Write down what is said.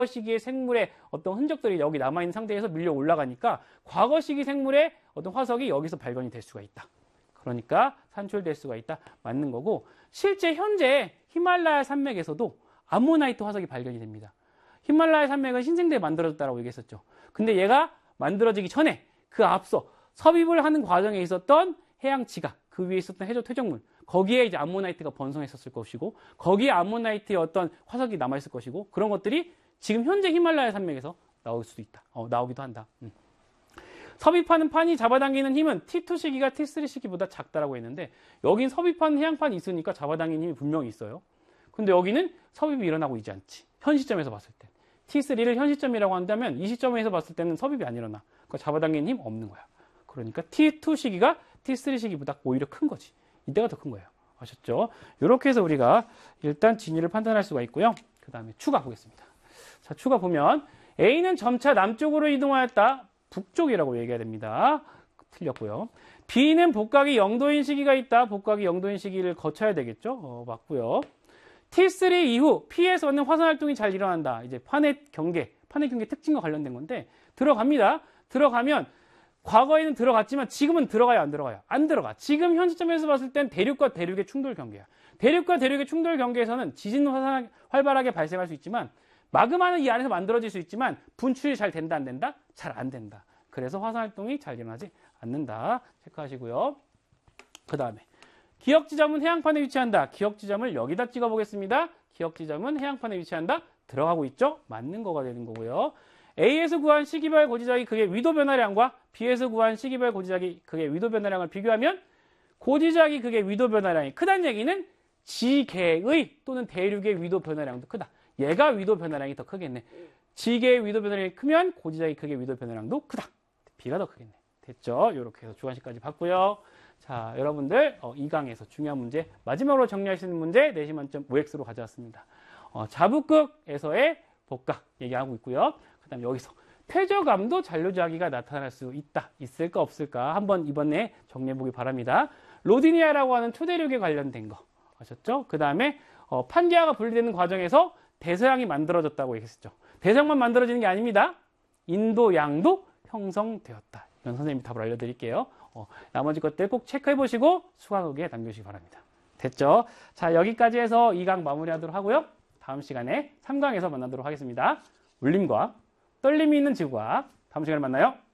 시기의 생물의 어떤 흔적들이 여기 남아있는 상태에서 밀려 올라가니까 과거 시기 생물의 어떤 화석이 여기서 발견이 될 수가 있다. 그러니까 산출될 수가 있다. 맞는 거고, 실제 현재 히말라야 산맥에서도 암모나이트 화석이 발견이 됩니다. 히말라야 산맥은 신생대에 만들어졌다고 얘기했었죠. 근데 얘가 만들어지기 전에 그 앞서 섭입을 하는 과정에 있었던 해양 지각, 그 위에 있었던 해저 퇴적물, 거기에 이제 암모나이트가 번성했었을 것이고, 거기에 암모나이트의 어떤 화석이 남아있을 것이고, 그런 것들이 지금 현재 히말라야 산맥에서 나올 수도 있다. 나오기도 한다. 섭입하는 판이 잡아당기는 힘은 T2 시기가 T3 시기보다 작다라고 했는데, 여긴 섭입하는 해양판이 있으니까 잡아당기는 힘이 분명히 있어요. 근데 여기는 섭입이 일어나고 있지 않지. 현 시점에서 봤을 때. T3를 현 시점이라고 한다면 이 시점에서 봤을 때는 섭입이 안 일어나. 그러니까 잡아당기는 힘 없는 거야. 그러니까 T2 시기가 T3 시기보다 오히려 큰 거지. 이때가 더 큰 거예요. 아셨죠? 이렇게 해서 우리가 일단 진위를 판단할 수가 있고요. 그 다음에 추가 보겠습니다. 자, 추가 보면 A는 점차 남쪽으로 이동하였다. 북쪽이라고 얘기해야 됩니다. 틀렸고요. B는 복각이 0도인 시기가 있다. 복각이 0도인 시기를 거쳐야 되겠죠. 맞고요. T3 이후 P에서는 화산 활동이 잘 일어난다. 이제 판의 경계 특징과 관련된 건데 들어갑니다. 들어가면 과거에는 들어갔지만 지금은 들어가요, 안 들어가요? 안 들어가. 지금 현 시점에서 봤을 땐 대륙과 대륙의 충돌 경계야. 대륙과 대륙의 충돌 경계에서는 지진 활발하게 발생할 수 있지만 마그마는 이 안에서 만들어질 수 있지만 분출이 잘 된다, 안 된다? 잘 안 된다. 그래서 화산 활동이 잘 일어나지 않는다. 체크하시고요. 그 다음에 기억 지점은 해양판에 위치한다. 기억 지점을 여기다 찍어 보겠습니다. 기억 지점은 해양판에 위치한다. 들어가고 있죠? 맞는 거가 되는 거고요. A에서 구한 시기별 고지작이 그의 위도 변화량과 B에서 구한 시기별 고지작이 그의 위도 변화량을 비교하면 고지작이 그의 위도 변화량이 크다는 얘기는 지계의 또는 대륙의 위도 변화량도 크다. 얘가 위도 변화량이 더 크겠네. 지계의 위도 변화량이 크면 고지작이 그의 위도 변화량도 크다. B가 더 크겠네. 됐죠? 이렇게 해서 주관식까지 봤고요. 자, 여러분들 2강에서 중요한 문제, 마지막으로 정리할 수 있는 문제 내신 만점 5X로 가져왔습니다. 자북극에서의 복각 얘기하고 있고요. 그 다음에 여기서 퇴적암도 잔류자기가 나타날 수 있다. 있을까 없을까? 한번 이번에 정리해보기 바랍니다. 로디니아라고 하는 초대륙에 관련된 거 아셨죠? 그 다음에 판게아가 분리되는 과정에서 대서양이 만들어졌다고 얘기했었죠. 대서양만 만들어지는 게 아닙니다. 인도양도 형성되었다. 이런 선생님이 답을 알려드릴게요. 나머지 것들 꼭 체크해보시고 수강후기에 남겨주시기 바랍니다. 됐죠? 자, 여기까지 해서 2강 마무리하도록 하고요. 다음 시간에 3강에서 만나도록 하겠습니다. 울림과 떨림이 있는 지구과학. 다음 시간에 만나요.